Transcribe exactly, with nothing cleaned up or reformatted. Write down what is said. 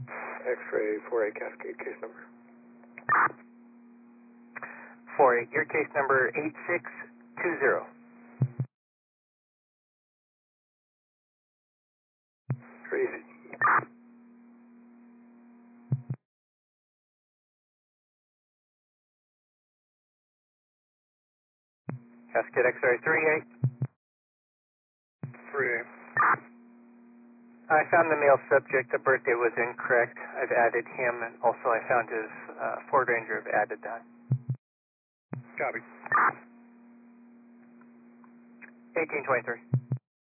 X-ray four eight Cascade, case number. four eight, your case number eight six two zero. Tracy. Cascade X-ray three eight. three eight. I found the male subject. The birthday was incorrect. I've added him, and also I found his uh, Ford Ranger. I've added that. Copy. eighteen twenty-three.